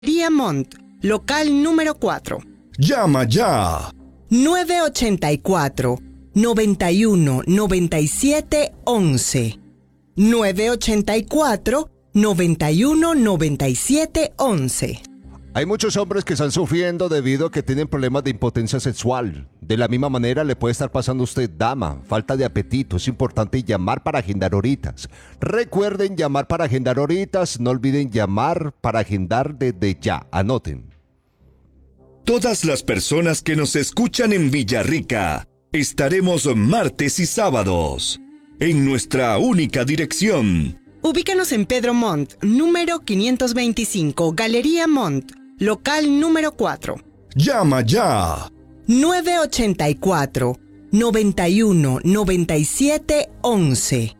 Mont, local número 4. Llama ya. 984 91 97 11. 984 91 97 11. Hay muchos hombres que están sufriendo debido a que tienen problemas de impotencia sexual. De la misma manera le puede estar pasando a usted, dama, falta de apetito. Es importante llamar para agendar horitas. Recuerden llamar para agendar horitas. No olviden llamar para agendar desde ya. Anoten. Todas las personas que nos escuchan en Villarrica, estaremos martes y sábados en nuestra única dirección. Ubícanos en Pedro Montt, número 525, Galería Montt, local número 4. Llama ya. 984 91 97 11.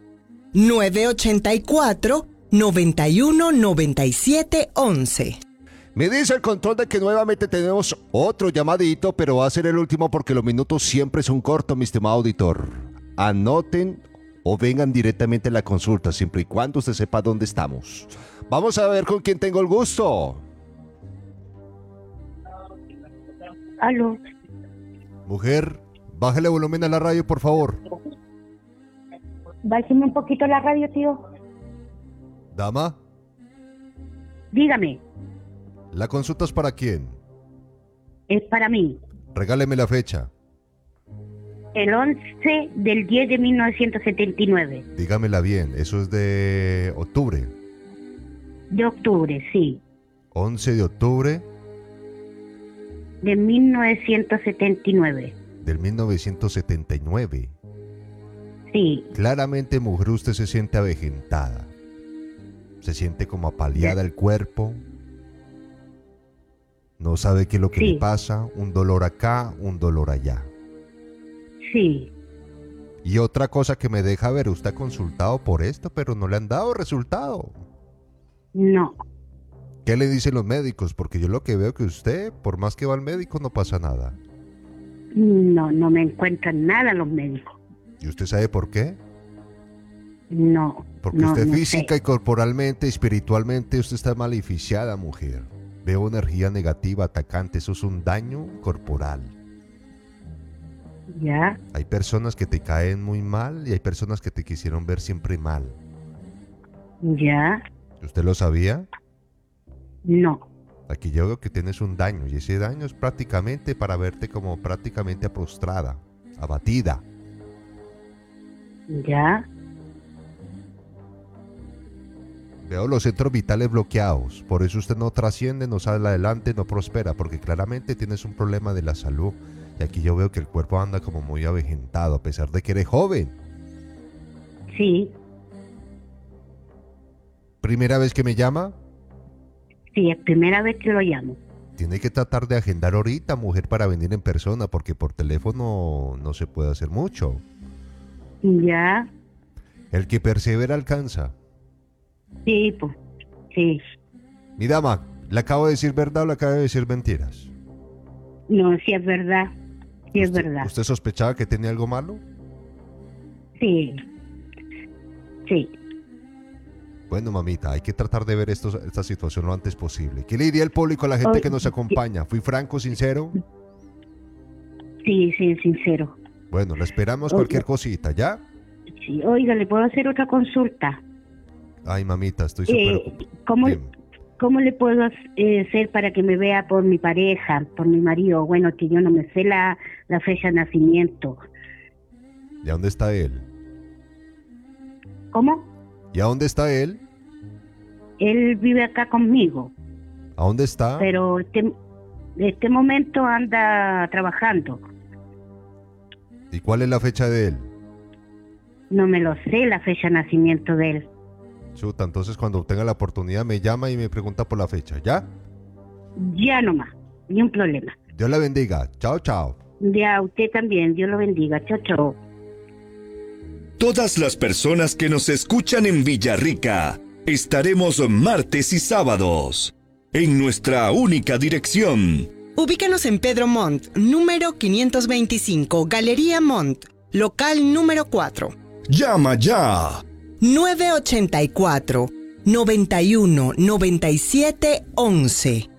984 91 97 11. Me dice el control de que nuevamente tenemos otro llamadito, pero va a ser el último porque los minutos siempre son cortos, mi estimado auditor. Anoten o vengan directamente a la consulta, siempre y cuando usted sepa dónde estamos. Vamos a ver con quién tengo el gusto. Aló. Mujer, bájale volumen a la radio, por favor. Bájeme un poquito la radio, tío. Dama, Dígame, ¿la consulta es para quién? es para mí. Regáleme la fecha. El 11 del 10 de 1979. Dígamela bien, eso es de octubre. De octubre, sí. 11 de octubre De 1979. del 1979. Sí. Claramente, mujer, usted se siente avejentada. Se siente como apaleada el cuerpo. No sabe qué es lo que Sí. le pasa. Un dolor acá, un dolor allá. Sí. Y otra cosa que me deja ver, usted ha consultado por esto, pero no le han dado resultado. No. ¿Qué le dicen los médicos? Porque yo lo que veo que usted, por más que va al médico, no pasa nada. No me encuentran nada los médicos. ¿Y usted sabe por qué? No. Porque no, usted no física sé. y corporalmente, espiritualmente, usted está maleficiada, mujer. Veo energía negativa, atacante, eso es un daño corporal. Ya. Hay personas que te caen muy mal y hay personas que te quisieron ver siempre mal. Ya. ¿Usted lo sabía? No. Aquí yo veo que tienes un daño y ese daño es prácticamente para verte como prácticamente prostrada, abatida. Ya. Veo los centros vitales bloqueados, por eso usted no trasciende, no sale adelante, no prospera, porque claramente tienes un problema de la salud. Y aquí yo veo que el cuerpo anda como muy avejentado, a pesar de que eres joven. Sí. ¿Primera vez que me llama? Sí, es primera vez que lo llamo. Tiene que tratar de agendar ahorita, mujer, para venir en persona, porque por teléfono no se puede hacer mucho. Ya. El que persevera alcanza. Sí, pues. Sí. Mi dama, ¿le acabo de decir verdad o le acabo de decir mentiras? No, sí es verdad. Sí es ¿Usted, verdad. ¿Usted sospechaba que tenía algo malo? Sí. Sí. Bueno, mamita, hay que tratar de ver esta situación lo antes posible. ¿Qué le diría el público a la gente Oye, que nos acompaña? ¿Fui franco, sincero? Sí, sincero. Bueno, le esperamos Oye. cualquier cosita, ¿ya? Sí, oiga, ¿le puedo hacer otra consulta? Ay, mamita, estoy súper... ¿Cómo, Dime. ¿Cómo le puedo hacer para que me vea por mi pareja, por mi marido? Bueno, que yo no me sé la fecha de nacimiento. ¿Y a dónde está él? ¿Cómo? ¿Y a dónde está él? Él vive acá conmigo, ¿A dónde está? pero este momento anda trabajando. ¿Y cuál es la fecha de él? No me lo sé la fecha de nacimiento de él. Chuta, entonces cuando tenga la oportunidad me llama y me pregunta por la fecha, ¿ya? Ya nomás, ni un problema. Dios la bendiga. Chao, chao. Ya, usted también, Dios lo bendiga. Chao, chao. Todas las personas que nos escuchan en Villarrica, estaremos martes y sábados en nuestra única dirección. Ubícanos en Pedro Montt, número 525, Galería Montt, local número 4. Llama ya. 984 91 97 11.